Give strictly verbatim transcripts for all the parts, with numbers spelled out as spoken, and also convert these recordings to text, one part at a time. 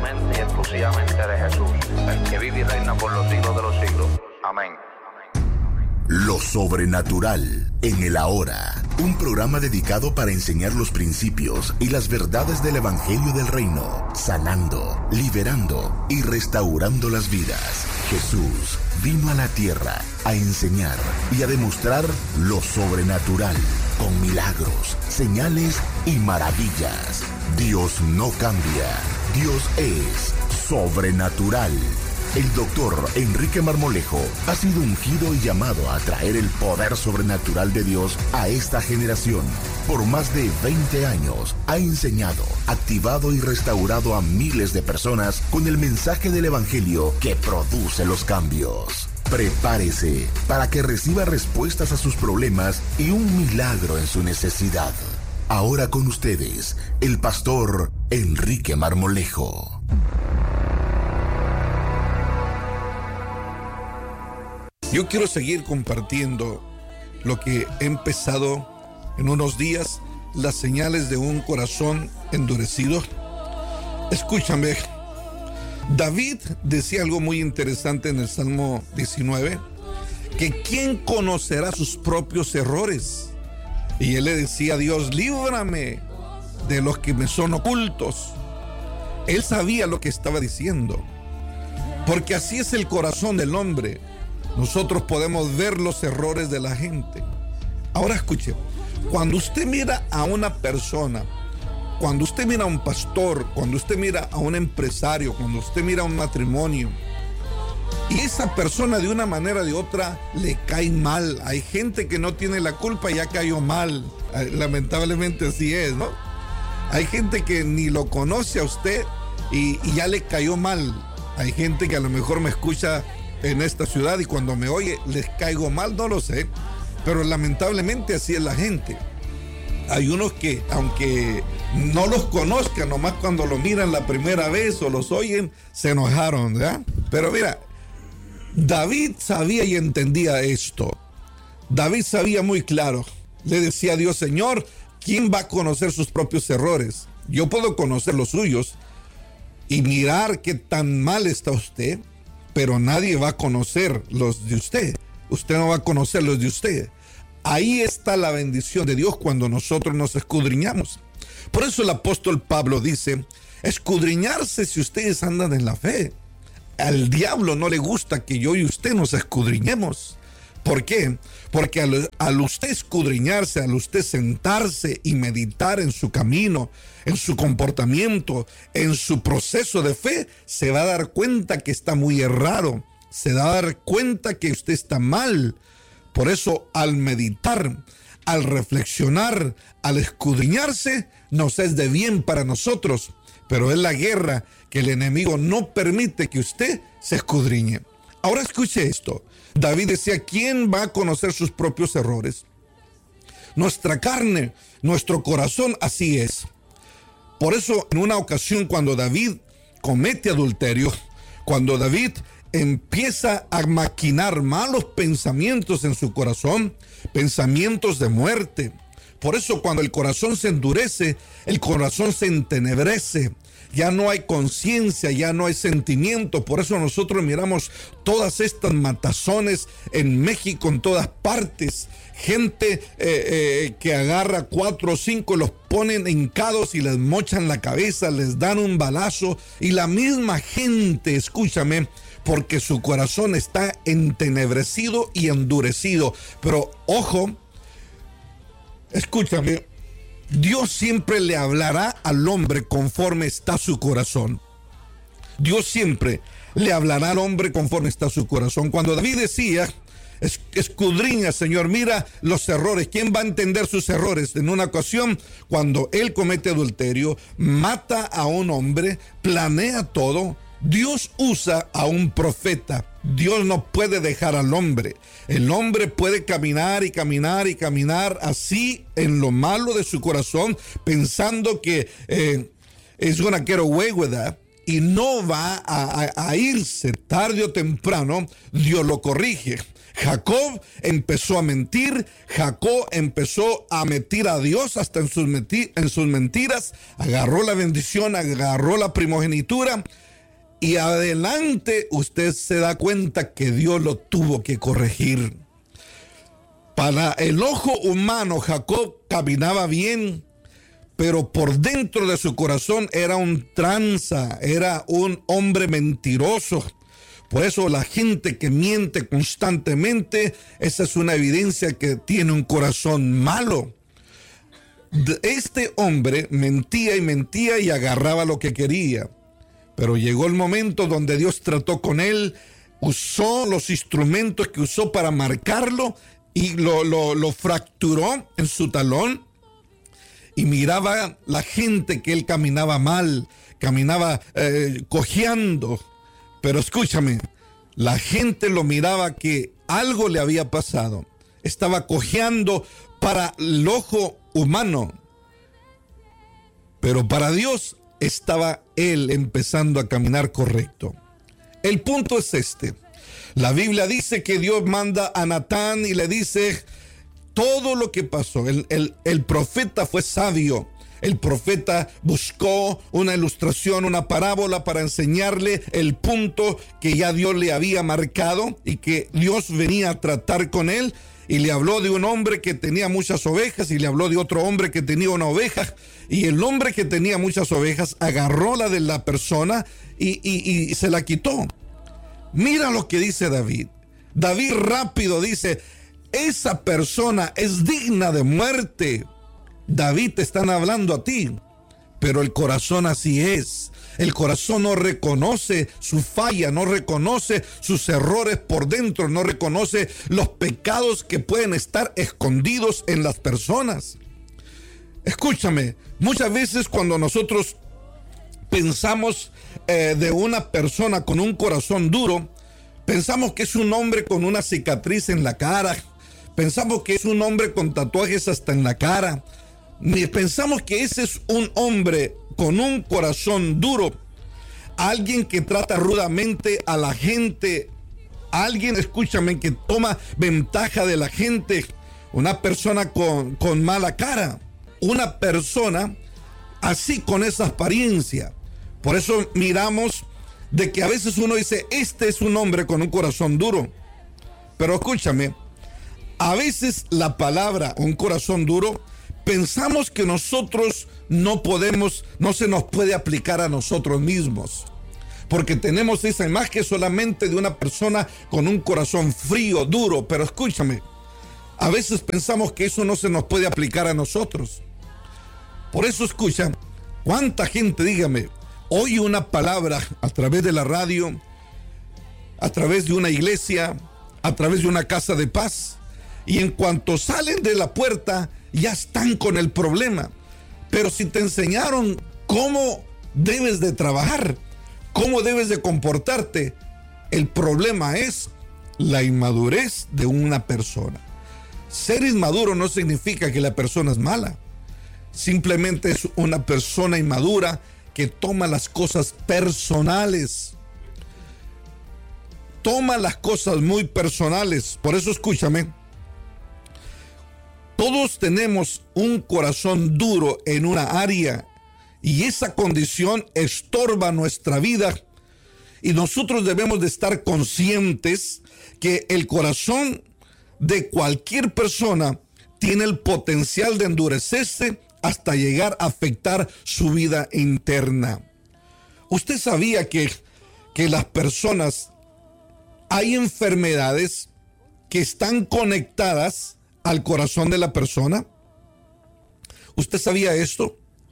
solamente y exclusivamente de Jesús, el que vive y reina por los siglos de los siglos. Amén. Lo sobrenatural en el ahora, un programa dedicado para enseñar los principios y las verdades del Evangelio del Reino, sanando, liberando y restaurando las vidas. Jesús vino a la tierra a enseñar y a demostrar lo sobrenatural con milagros, señales y maravillas. Dios no cambia, Dios es sobrenatural. El doctor Enrique Marmolejo ha sido ungido y llamado a traer el poder sobrenatural de Dios a esta generación. Por más de veinte años ha enseñado, activado y restaurado a miles de personas con el mensaje del Evangelio que produce los cambios. Prepárese para que reciba respuestas a sus problemas y un milagro en su necesidad. Ahora con ustedes, el pastor Enrique Marmolejo. Yo quiero seguir compartiendo lo que he empezado en unos días, las señales de un corazón endurecido. Escúchame, David decía algo muy interesante en el Salmo diecinueve, que ¿quién conocerá sus propios errores? Y él le decía a Dios, líbrame de los que me son ocultos. Él sabía lo que estaba diciendo, porque así es el corazón del hombre. Nosotros podemos ver los errores de la gente. Ahora escuche, cuando usted mira a una persona, cuando usted mira a un pastor, cuando usted mira a un empresario, cuando usted mira a un matrimonio, y esa persona de una manera o de otra le cae mal. Hay gente que no tiene la culpa y ya cayó mal. Lamentablemente así es, ¿no? Hay gente que ni lo conoce a usted y, y ya le cayó mal. Hay gente que a lo mejor me escucha en esta ciudad y cuando me oye les caigo mal, no lo sé, pero lamentablemente así es la gente. Hay unos que aunque no los conozcan, nomás cuando los miran la primera vez o los oyen se enojaron, ¿verdad? Pero mira, David sabía y entendía esto. David sabía muy claro, le decía a Dios, Señor, ¿quién va a conocer sus propios errores? Yo puedo conocer los suyos y mirar qué tan mal está usted, pero nadie va a conocer los de usted. Usted no va a conocer los de usted. Ahí está la bendición de Dios cuando nosotros nos escudriñamos. Por eso el apóstol Pablo dice, escudriñarse si ustedes andan en la fe. Al diablo no le gusta que yo y usted nos escudriñemos. ¿Por qué? Porque al, al usted escudriñarse, al usted sentarse y meditar en su camino, en su comportamiento, en su proceso de fe, se va a dar cuenta que está muy errado, se va a dar cuenta que usted está mal. Por eso, al meditar, al reflexionar, al escudriñarse, nos es de bien para nosotros, pero es la guerra que el enemigo no permite que usted se escudriñe. Ahora escuche esto. David decía, ¿quién va a conocer sus propios errores? Nuestra carne, nuestro corazón, así es. Por eso, en una ocasión, cuando David comete adulterio, cuando David empieza a maquinar malos pensamientos en su corazón, pensamientos de muerte. Por eso, cuando el corazón se endurece, el corazón se entenebrece. Ya no hay conciencia, ya no hay sentimiento. Por eso nosotros miramos todas estas matazones en México, en todas partes. Gente eh, eh, que agarra cuatro o cinco, los ponen hincados y les mochan la cabeza, les dan un balazo. Y la misma gente, escúchame, porque su corazón está entenebrecido y endurecido. Pero ojo, escúchame, Dios siempre le hablará al hombre conforme está su corazón. Dios siempre le hablará al hombre conforme está su corazón. Cuando David decía, escudriña, Señor, mira los errores. ¿Quién va a entender sus errores? En una ocasión, cuando él comete adulterio, mata a un hombre, planea todo, Dios usa a un profeta. Dios no puede dejar al hombre. El hombre puede caminar y caminar y caminar así en lo malo de su corazón, pensando que eh, is gonna get away with that, y no va a, a, a irse. Tarde o temprano, Dios lo corrige. Jacob empezó a mentir, Jacob empezó a mentir a Dios hasta en sus, menti- en sus mentiras, agarró la bendición, agarró la primogenitura y adelante usted se da cuenta que Dios lo tuvo que corregir. Para el ojo humano Jacob caminaba bien, pero por dentro de su corazón era un tranza, era un hombre mentiroso. Por eso la gente que miente constantemente, esa es una evidencia que tiene un corazón malo. Este hombre mentía y mentía y agarraba lo que quería. Pero llegó el momento donde Dios trató con él, usó los instrumentos que usó para marcarlo y lo, lo, lo fracturó en su talón. Y miraba la gente que él caminaba mal, caminaba eh, cojeando. Pero escúchame, la gente lo miraba que algo le había pasado. Estaba cojeando para el ojo humano. Pero para Dios estaba él empezando a caminar correcto. El punto es este. La Biblia dice que Dios manda a Natán y le dice todo lo que pasó. El, el, el profeta fue sabio. El profeta buscó una ilustración, una parábola para enseñarle el punto que ya Dios le había marcado y que Dios venía a tratar con él. Y le habló de un hombre que tenía muchas ovejas y le habló de otro hombre que tenía una oveja. Y el hombre que tenía muchas ovejas agarró la de la persona y, y, y se la quitó. Mira lo que dice David. David rápido dice, esa persona es digna de muerte. David, te están hablando a ti, pero el corazón así es. El corazón no reconoce su falla, no reconoce sus errores por dentro, no reconoce los pecados que pueden estar escondidos en las personas. Escúchame, muchas veces cuando nosotros pensamos eh, de una persona con un corazón duro, pensamos que es un hombre con una cicatriz en la cara, pensamos que es un hombre con tatuajes hasta en la cara. Pensamos que ese es un hombre con un corazón duro, alguien que trata rudamente a la gente, alguien, escúchame, que toma ventaja de la gente, una persona con, con mala cara, una persona así con esa apariencia. Por eso miramos de que a veces uno dice, este es un hombre con un corazón duro. Pero escúchame, a veces la palabra un corazón duro, pensamos que nosotros no podemos, no se nos puede aplicar a nosotros mismos, porque tenemos esa imagen solamente de una persona con un corazón frío, duro. Pero escúchame, a veces pensamos que eso no se nos puede aplicar a nosotros. Por eso escucha, cuánta gente, dígame, oye una palabra a través de la radio, a través de una iglesia, a través de una casa de paz, y en cuanto salen de la puerta, ya están con el problema. Pero si te enseñaron cómo debes de trabajar, cómo debes de comportarte, el problema es la inmadurez de una persona. Ser inmaduro no significa que la persona es mala. Simplemente es una persona inmadura que toma las cosas personales. Toma las cosas muy personales. Por eso escúchame. Todos tenemos un corazón duro en una área y esa condición estorba nuestra vida. Y nosotros debemos de estar conscientes que el corazón de cualquier persona tiene el potencial de endurecerse hasta llegar a afectar su vida interna. ¿Usted sabía que, que las personas, hay enfermedades que están conectadas al corazón de la persona? ¿Usted sabía esto?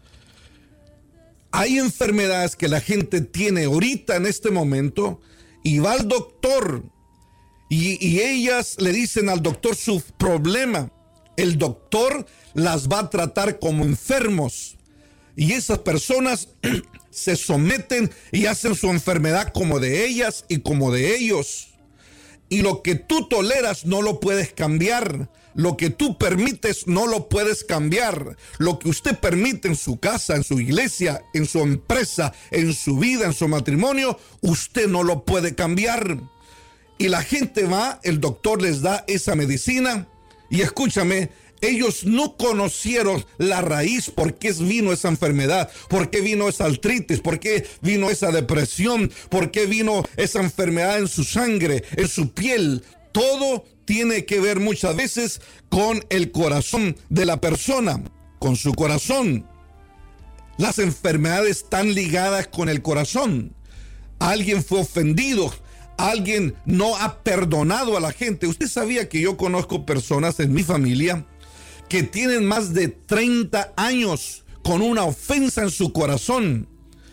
Hay enfermedades que la gente tiene ahorita en este momento y va al doctor y, y ellas le dicen al doctor su problema. El doctor las va a tratar como enfermos y esas personas se someten y hacen su enfermedad como de ellas y como de ellos. Y lo que tú toleras no lo puedes cambiar. Lo que tú permites no lo puedes cambiar. Lo que usted permite en su casa, en su iglesia, en su empresa, en su vida, en su matrimonio, usted no lo puede cambiar. Y la gente va, el doctor les da esa medicina y escúchame, ellos no conocieron la raíz, por qué vino esa enfermedad, por qué vino esa artritis, por qué vino esa depresión, por qué vino esa enfermedad en su sangre, en su piel. Todo tiene que ver muchas veces con el corazón de la persona, con su corazón. Las enfermedades están ligadas con el corazón. Alguien fue ofendido, alguien no ha perdonado a la gente. Usted sabía que yo conozco personas en mi familia que tienen más de treinta años con una ofensa en su corazón.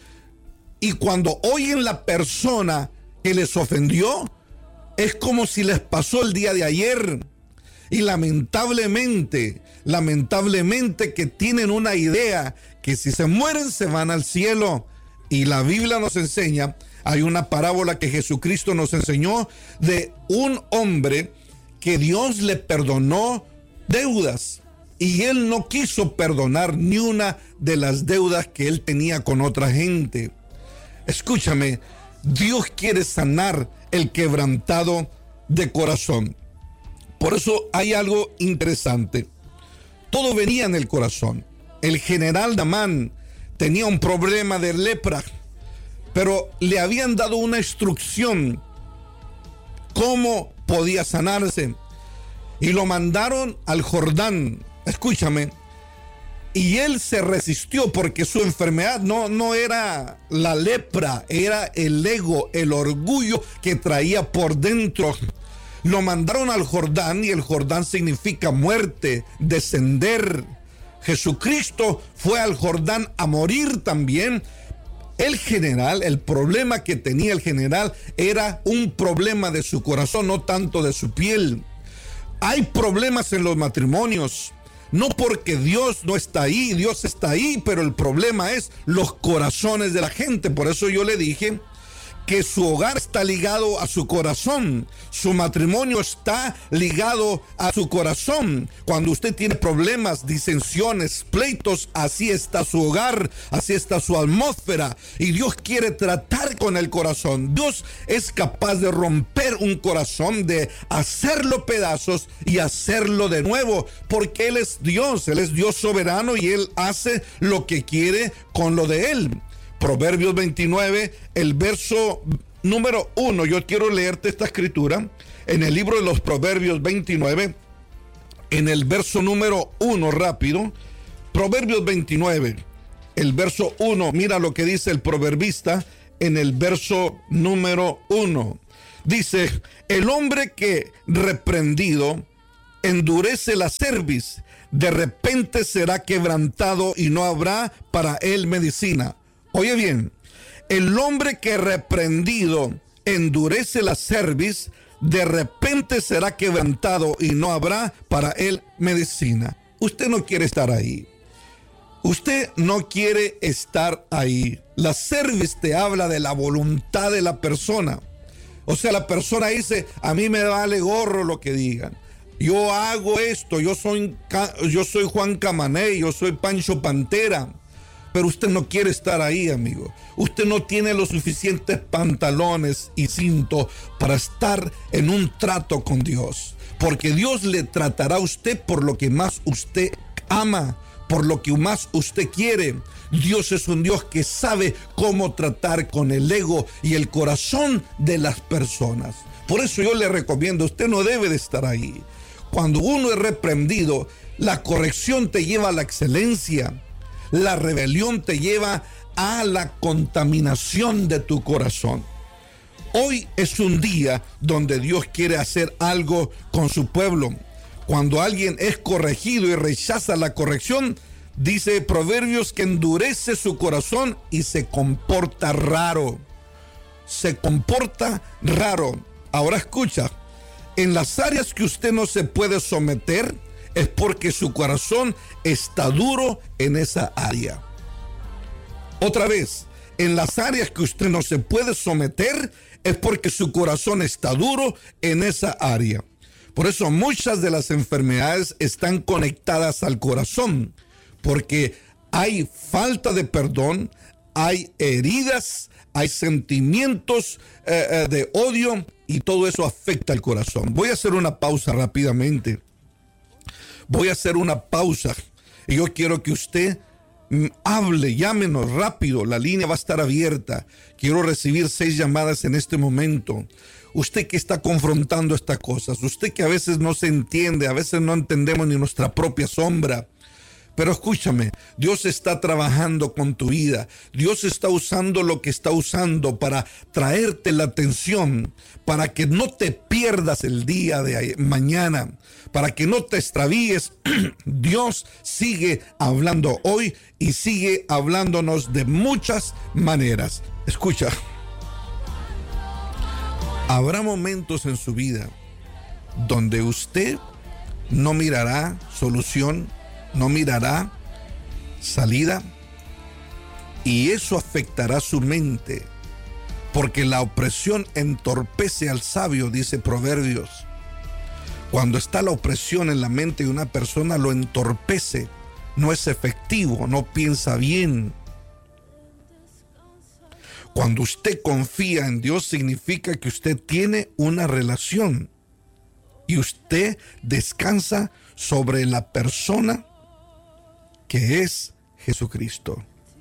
Y cuando oyen la persona que les ofendió, es como si les pasó el día de ayer. Y lamentablemente, lamentablemente que tienen una idea que si se mueren se van al cielo. Y la Biblia nos enseña, hay una parábola que Jesucristo nos enseñó de un hombre que Dios le perdonó deudas. Y él no quiso perdonar ni una de las deudas que él tenía con otra gente. Escúchame, Dios quiere sanar el quebrantado de corazón. Por eso hay algo interesante. Todo venía en el corazón. El general Naamán tenía un problema de lepra, pero le habían dado una instrucción cómo podía sanarse. Y lo mandaron al Jordán. Escúchame. Y él se resistió porque su enfermedad no, no era la lepra, era el ego, el orgullo que traía por dentro. Lo mandaron al Jordán y el Jordán significa muerte, descender. Jesucristo fue al Jordán a morir también. El general, el problema que tenía el general era un problema de su corazón, no tanto de su piel. Hay problemas en los matrimonios. No porque Dios no está ahí, Dios está ahí, pero el problema es los corazones de la gente. Por eso yo le dije que su hogar está ligado a su corazón, su matrimonio está ligado a su corazón. Cuando usted tiene problemas, disensiones, pleitos, así está su hogar, así está su atmósfera. Y Dios quiere tratar con el corazón. Dios es capaz de romper un corazón, de hacerlo pedazos y hacerlo de nuevo, porque Él es Dios, Él es Dios soberano y Él hace lo que quiere con lo de Él. Proverbios veintinueve, el verso número uno. Yo quiero leerte esta escritura en el libro de los Proverbios veintinueve, en el verso número uno, rápido. Proverbios veintinueve, el verso uno. Mira lo que dice el proverbista en el verso número uno. Dice: el hombre que reprendido endurece la cerviz, de repente será quebrantado y no habrá para él medicina. Oye bien, el hombre que reprendido endurece la cerviz, de repente será quebrantado y no habrá para él medicina. Usted no quiere estar ahí. Usted no quiere estar ahí. La cerviz te habla de la voluntad de la persona. O sea, la persona dice: a mí me vale gorro lo que digan. Yo hago esto, yo soy, yo soy Juan Camané, yo soy Pancho Pantera. Pero usted no quiere estar ahí, amigo. Usted no tiene los suficientes pantalones y cinto para estar en un trato con Dios. Porque Dios le tratará a usted por lo que más usted ama, por lo que más usted quiere. Dios es un Dios que sabe cómo tratar con el ego y el corazón de las personas. Por eso yo le recomiendo, usted no debe de estar ahí. Cuando uno es reprendido, la corrección te lleva a la excelencia. La rebelión te lleva a la contaminación de tu corazón. Hoy es un día donde Dios quiere hacer algo con su pueblo. Cuando alguien es corregido y rechaza la corrección, dice Proverbios que endurece su corazón y se comporta raro. Se comporta raro. Ahora escucha, en las áreas que usted no se puede someter, es porque su corazón está duro en esa área. Otra vez, en las áreas que usted no se puede someter, es porque su corazón está duro en esa área. Por eso muchas de las enfermedades están conectadas al corazón, porque hay falta de perdón, hay heridas, hay sentimientos eh, eh, de odio y todo eso afecta al corazón. Voy a hacer una pausa rápidamente. Voy a hacer una pausa y yo quiero que usted mm, hable, llámenos rápido, la línea va a estar abierta. Quiero recibir seis llamadas en este momento. Usted que está confrontando estas cosas, usted que a veces no se entiende, a veces no entendemos ni nuestra propia sombra. Pero escúchame, Dios está trabajando con tu vida. Dios está usando lo que está usando para traerte la atención, para que no te pierdas el día de mañana, para que no te extravíes. Dios sigue hablando hoy y sigue hablándonos de muchas maneras. Escucha, habrá momentos en su vida donde usted no mirará solución, no mirará salida, y eso afectará su mente, porque la opresión entorpece al sabio, dice Proverbios. Cuando está la opresión en la mente de una persona, lo entorpece, no es efectivo, no piensa bien. Cuando usted confía en Dios, significa que usted tiene una relación y usted descansa sobre la persona que es Jesucristo.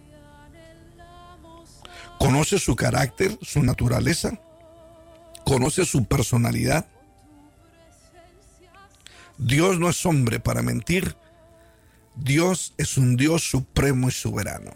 Conoce su carácter, su naturaleza, conoce su personalidad. Dios no es hombre para mentir. Dios es un Dios supremo y soberano.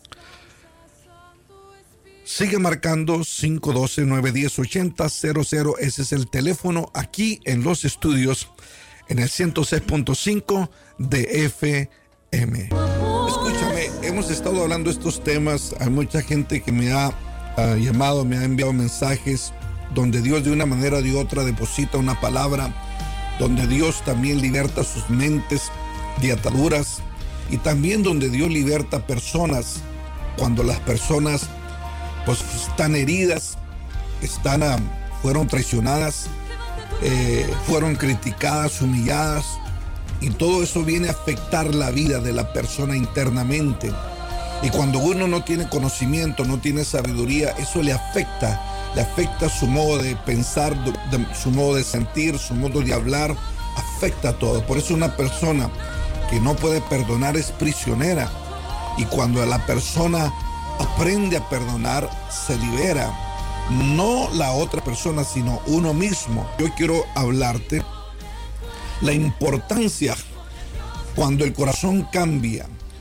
Sigue marcando cinco uno dos, nueve uno cero, ocho cero cero cero. Ese es el teléfono aquí en los estudios en el ciento seis punto cinco de F M. Escúchame, hemos estado hablando de estos temas. Hay mucha gente que me ha uh, llamado, me ha enviado mensajes donde Dios de una manera o de otra deposita una palabra, donde Dios también liberta sus mentes de ataduras y también donde Dios liberta personas cuando las personas pues están heridas, están, uh, fueron traicionadas, eh, fueron criticadas, humilladas. Y todo eso viene a afectar la vida de la persona internamente. Y cuando uno no tiene conocimiento, no tiene sabiduría, eso le afecta. Le afecta su modo de pensar, de, de, su modo de sentir, su modo de hablar. Afecta todo. Por eso una persona que no puede perdonar es prisionera. Y cuando la persona aprende a perdonar, se libera. No la otra persona, sino uno mismo. Yo quiero hablarte la importancia cuando el corazón cambia.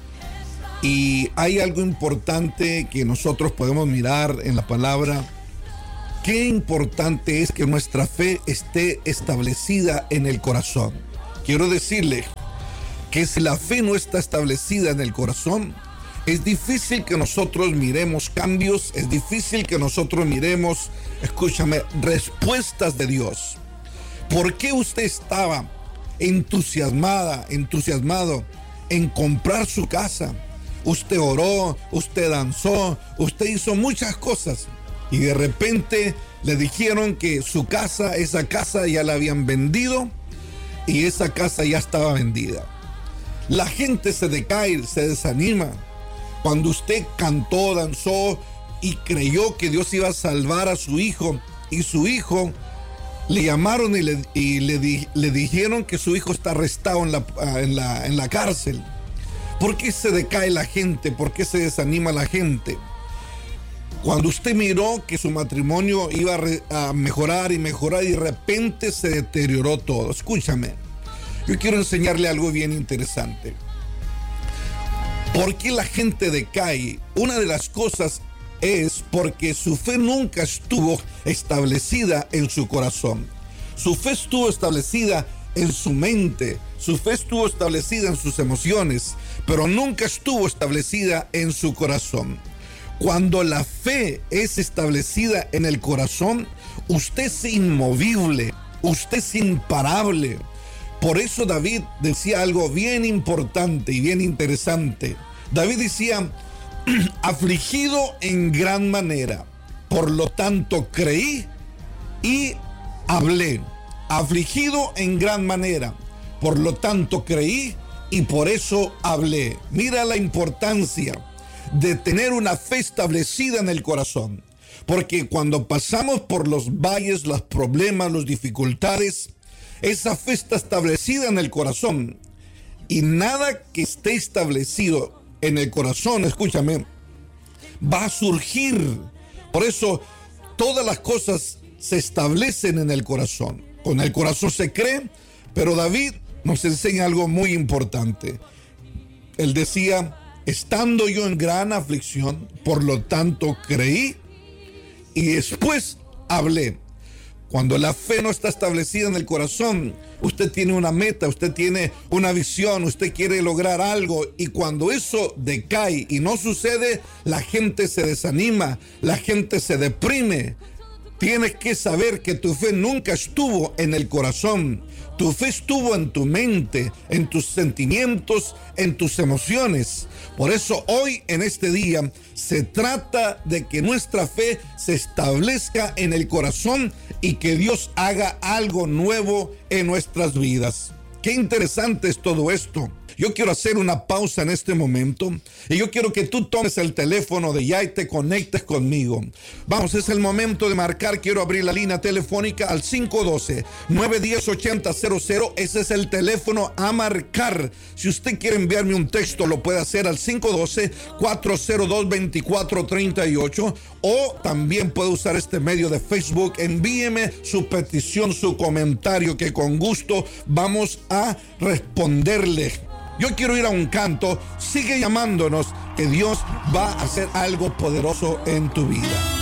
Y hay algo importante que nosotros podemos mirar en la palabra. Qué importante es que nuestra fe esté establecida en el corazón. Quiero decirle que si la fe no está establecida en el corazón, es difícil que nosotros miremos cambios, es difícil que nosotros miremos, escúchame, respuestas de Dios. ¿Por qué usted estaba entusiasmada, entusiasmado en comprar su casa? Usted oró, usted danzó, usted hizo muchas cosas y de repente le dijeron que su casa, esa casa ya la habían vendido y esa casa ya estaba vendida. La gente se decae, se desanima. Cuando usted cantó, danzó y creyó que Dios iba a salvar a su hijo y su hijo le llamaron y le, y le, di, le dijeron que su hijo está arrestado en la, en, la, en la cárcel. ¿Por qué se decae la gente? ¿Por qué se desanima la gente? Cuando usted miró que su matrimonio iba a, re, a mejorar y mejorar y de repente se deterioró todo. Escúchame, yo quiero enseñarle algo bien interesante. ¿Por qué la gente decae? Una de las cosas es porque su fe nunca estuvo establecida en su corazón. Su fe estuvo establecida en su mente, su fe estuvo establecida en sus emociones, pero nunca estuvo establecida en su corazón. Cuando la fe es establecida en el corazón, usted es inmovible, usted es imparable. Por eso David decía algo bien importante y bien interesante. David decía: afligido en gran manera, por lo tanto creí y hablé. Afligido en gran manera, por lo tanto creí y por eso hablé. Mira la importancia de tener una fe establecida en el corazón. Porque cuando pasamos por los valles, los problemas, las dificultades, esa fe está establecida en el corazón. Y nada que esté establecido en el corazón, escúchame, va a surgir. Por eso todas las cosas se establecen en el corazón. Con el corazón se cree, pero David nos enseña algo muy importante. Él decía, estando yo en gran aflicción, por lo tanto creí y después hablé. Cuando la fe no está establecida en el corazón, usted tiene una meta, usted tiene una visión, usted quiere lograr algo, y cuando eso decae y no sucede, la gente se desanima, la gente se deprime. Tienes que saber que tu fe nunca estuvo en el corazón. Tu fe estuvo en tu mente, en tus sentimientos, en tus emociones. Por eso hoy, en este día, se trata de que nuestra fe se establezca en el corazón y que Dios haga algo nuevo en nuestras vidas. Qué interesante es todo esto. Yo quiero hacer una pausa en este momento y yo quiero que tú tomes el teléfono de ya y te conectes conmigo. Vamos, es el momento de marcar. Quiero abrir la línea telefónica al cinco uno dos, nueve uno cero, ocho cero cero cero. Ese es el teléfono a marcar. Si usted quiere enviarme un texto, lo puede hacer al cinco uno dos, cuatro cero dos, dos cuatro tres ocho, o también puede usar este medio de Facebook. Envíeme su petición, su comentario, que con gusto vamos a responderle. Yo quiero ir a un canto. Sigue llamándonos, que Dios va a hacer algo poderoso en tu vida.